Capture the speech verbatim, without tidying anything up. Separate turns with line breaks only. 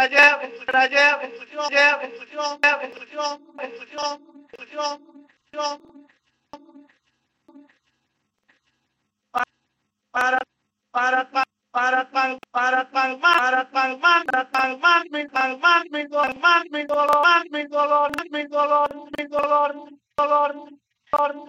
para para para para para para para mi calmar mi dolor mi dolor mi dolor mi dolor mi dolor dolor dolor